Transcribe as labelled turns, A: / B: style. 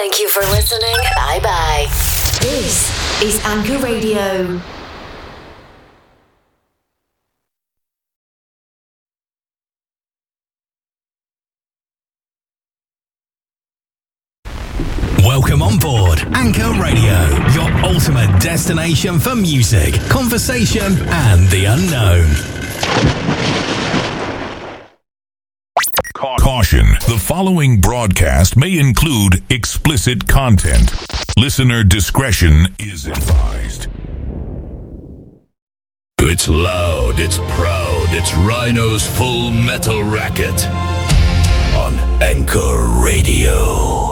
A: Thank you for listening. Bye-bye. This is Anchor Radio.
B: Welcome on board Anchor Radio, your ultimate destination for music, conversation, and the unknown.
C: Caution, the following broadcast may include explicit content. Listener discretion is advised.
D: It's loud, it's proud, it's Rhino's Full Metal Racket on Anchor Radio.